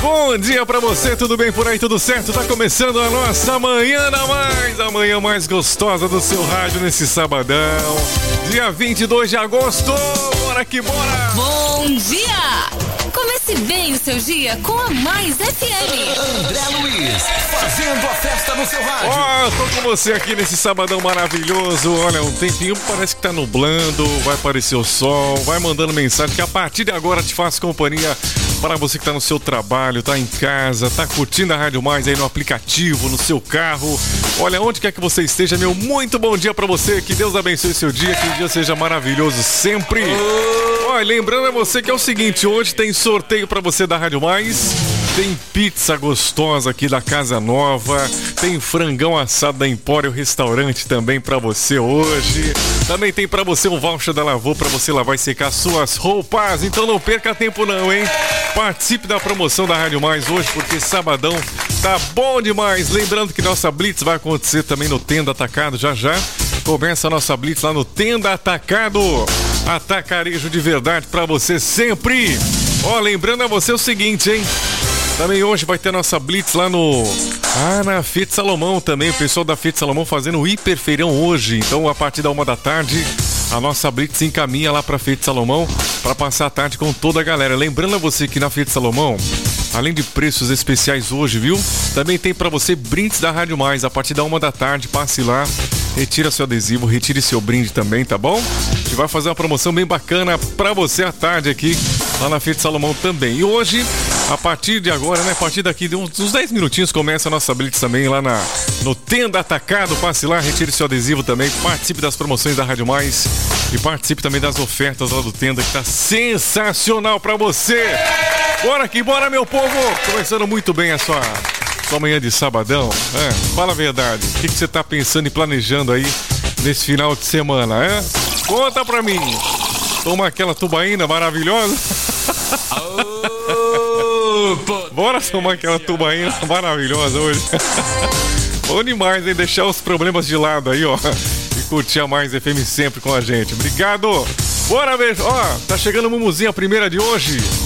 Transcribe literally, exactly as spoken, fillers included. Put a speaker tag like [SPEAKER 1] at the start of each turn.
[SPEAKER 1] Bom dia pra você, tudo bem por aí, tudo certo? Tá começando a nossa Manhã da Mais, a manhã mais gostosa do seu rádio nesse sabadão, dia vinte e dois de agosto, bora que bora!
[SPEAKER 2] Bom dia! Comece bem o seu dia com a Mais F M.
[SPEAKER 3] André Luiz, fazendo a festa no seu rádio.
[SPEAKER 1] Ó, oh, tô com você aqui nesse sabadão maravilhoso. Olha, um tempinho parece que tá nublando, vai aparecer o sol, vai mandando mensagem que a partir de agora te faço companhia para você que tá no seu trabalho, tá em casa, tá curtindo a Rádio Mais aí no aplicativo, no seu carro. Olha, onde quer que você esteja, meu muito bom dia pra você. Que Deus abençoe seu dia, que o dia seja maravilhoso sempre. Olha, lembrando a você que é o seguinte, hoje tem sorteio pra você da Rádio Mais. Tem pizza gostosa aqui da Casa Nova. Tem frangão assado da Empório Restaurante também pra você hoje. Também tem pra você um voucher da Lavô pra você lavar e secar suas roupas. Então não perca tempo não, hein? Participe da promoção da Rádio Mais hoje, porque sabadão tá bom demais. Lembrando que nossa Blitz vai acontecer também no Tenda Atacado já já. Começa a nossa Blitz lá no Tenda Atacado. Atacarejo de verdade pra você sempre. Ó, lembrando a você o seguinte, hein? Também hoje vai ter a nossa Blitz lá no... Ah, na Fiat Salomão também. O pessoal da Fiat Salomão fazendo o hiperfeirão hoje. Então, a partir da uma da tarde, a nossa Blitz se encaminha lá pra Fiat Salomão para passar a tarde com toda a galera. Lembrando a você que na Fiat Salomão, além de preços especiais hoje, viu? Também tem pra você brindes da Rádio Mais. A partir da uma da tarde, passe lá, retira seu adesivo, retire seu brinde também, tá bom? E vai fazer uma promoção bem bacana pra você à tarde aqui, lá na Fiat Salomão também. E hoje, a partir de agora, né? A partir daqui de uns, uns dez minutinhos, começa a nossa Blitz também lá na, no Tenda Atacado. Passe lá, retire seu adesivo também, participe das promoções da Rádio Mais e participe também das ofertas lá do Tenda, que tá sensacional pra você. Bora que bora, meu povo! Começando muito bem a sua... sua manhã de sabadão, é, fala a verdade, o que, que você tá pensando e planejando aí nesse final de semana, é? Conta pra mim, toma aquela tubaína maravilhosa? Bora tomar aquela tubaína maravilhosa hoje. Bom demais, hein? Deixar os problemas de lado aí, ó, e curtir a Mais F M sempre com a gente, obrigado! Bora ver, ó, tá chegando o Mumuzinho, a primeira de hoje.